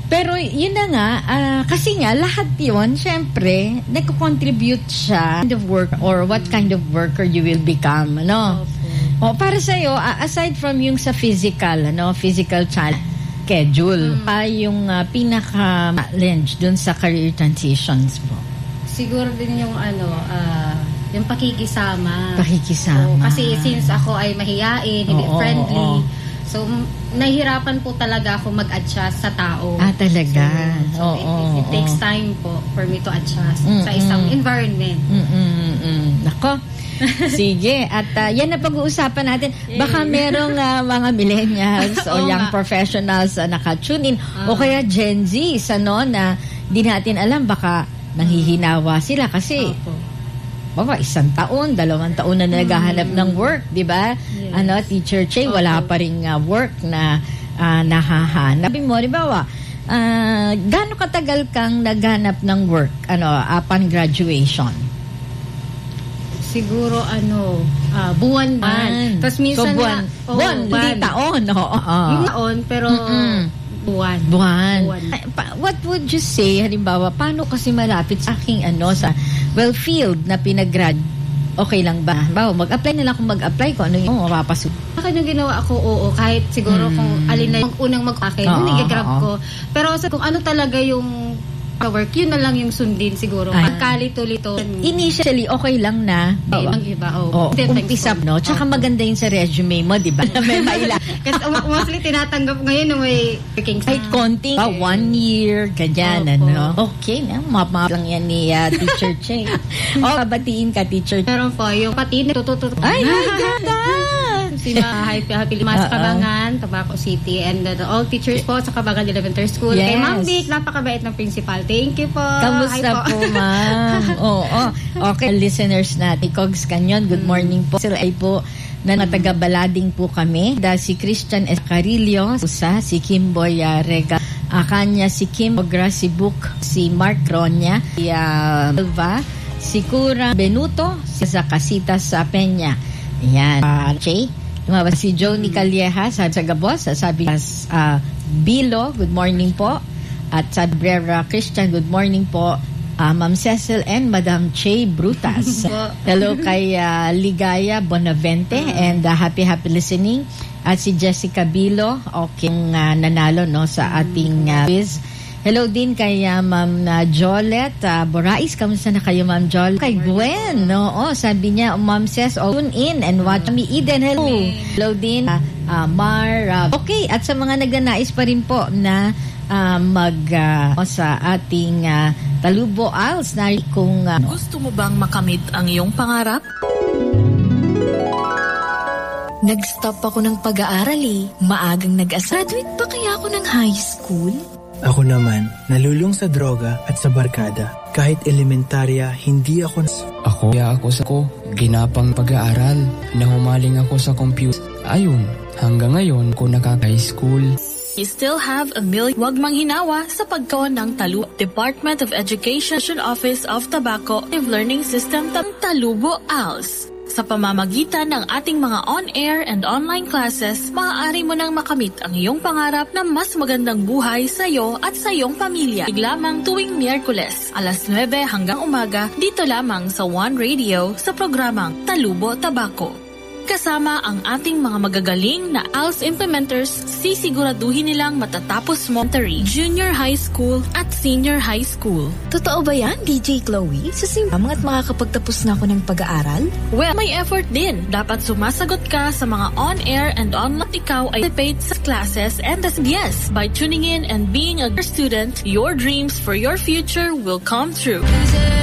Pero yun na nga, kasi nga lahat yun, syempre, nagko-contribute siya kind of work or what kind of worker you will become, ano? O para sa'yo, aside from yung sa physical challenge, schedule, yung pinaka-challenge dun sa career transitions mo? Siguro din yung yung pakikisama. Pakikisama. So, kasi since ako ay mahiyain, hindi friendly, so nahihirapan po talaga ako mag-adjust sa tao. Talaga? So it takes time po for me to adjust sa isang environment. Nako. Sige, at yan na pag-uusapan natin. Baka merong mga millennials o young professionals naka-tune in o kaya Gen Z na di natin alam, baka nanghihinawa sila kasi baka 1 taon, 2 taon na naghahanap ng work, di ba? Yes. Teacher Che, wala pa ring work na nahahanap. Sabi mo, di ba, gaano katagal kang naghanap ng work upon graduation? Siguro buwan man. Tapos minsan buwan, hindi taon. Yung taon, pero buwan. What would you say, halimbawa, paano kasi malapit sa aking sa field na pinag-grad? Okay lang ba? Mag-apply na lang kung mag-apply ko. Ano yung mapapasok? Akin yung ginawa ko, kahit siguro kung alin na yung unang mag-akin, yung i-grab ko. Pero kung ano talaga yung work, yun na lang yung sundin siguro. Pagkalito-lito. Initially, okay lang na. Ang iba, umpisa, no? Tsaka maganda yun sa resume mo, di ba? May maila. Kasi mostly tinatanggap ngayon na may working kahit konting 1 year, ganyan, Okay, mapa lang yan ni Teacher Che. Batiin ka, Teacher. Pero po, yung pati tutututo. Ay, my God! Sina Happy Limas Cabangan, Tabaco City, and all teachers po sa Cabangan Elementary School. Yes. Kay Ma'am Vic, napakabait ng principal. Thank you po. Kamusta po, ma'am? Okay, listeners natin, Cogs Canyon, good morning po. Sila ay po na taga-Balading po kami. Si Christian Escarillo, si Kimboy Rega Akanya, si Kim Ogra, si Book, si Mark Ronya, si Elva, si Cura Benuto, si Zacasitas Peña. Yan. Che, lumabas si Joni Calleja, sabi sa Gabos, sabi Bilo, good morning po. At sa Brera Christian, good morning po. Ma'am Cecil and Madam Che Brutas. Hello kay Ligaya Bonavente and happy listening. At si Jessica Bilo, nanalo sa ating quiz. Hello din kay Ma'am Jolette Borais. Kamusta na kayo, Ma'am Jolette? Kay Gwen, sabi niya, Ma'am says, tune in and watch me. Eden, hello. Hello din, Mar. Okay, at sa mga nagnanais pa rin po na sa ating Talubo Als na kung gusto mo bang makamit ang iyong pangarap? Nag-stop ako ng pag-aaral Maagang nag-graduate pa kaya ako ng high school? Ako naman, nalulung sa droga at sa barkada. Kahit elementarya, hindi ako... Ako ginapang pag-aaral. Nahumaling ako sa computer. Ayun, hanggang ngayon ko nakaka-high school. You still have a million. Huwag manghinawa sa pagkawan ng Talubo. Department of Education Office of Tobacco and Learning System Talubo ALS. Sa pamamagitan ng ating mga on-air and online classes, maaari mo nang makamit ang iyong pangarap na mas magandang buhay sa iyo at sa iyong pamilya. Lamang tuwing Miyerkules, alas 9 hanggang umaga, dito lamang sa One Radio sa programang Talubo Tobacco. Kasama ang ating mga magagaling na ALS implementers, sisiguraduhin nilang matatapos mo junior high school at senior high school. Totoo ba yan, DJ Chloe? Sa simula at makakapagtapos na ako ng pag-aaral? Well, may effort din. Dapat sumasagot ka sa mga on-air and online. Ikaw ay participate sa classes and yes, by tuning in and being a student, your dreams for your future will come true.